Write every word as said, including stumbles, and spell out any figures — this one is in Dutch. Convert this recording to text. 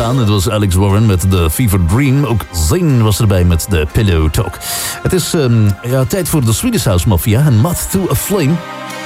gedaan. Het was Alex Warren met The Fever Dream. Ook Zane was erbij met The Pillow Talk. Het is um, ja, tijd voor de Swedish House Mafia en Moth to a Flame.